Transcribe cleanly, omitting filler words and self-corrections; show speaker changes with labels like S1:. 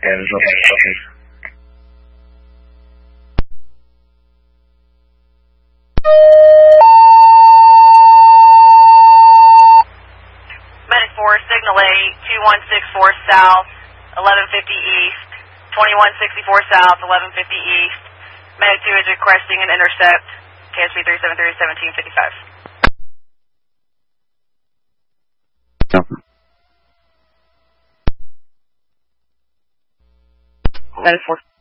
S1: Yeah, there's nothing.
S2: Medic 4, Signal 8, 2164 South, 1150 East, 2164 South, 1150 East. Medic 2 is requesting an intercept, KSP 373 1755. Medic 4.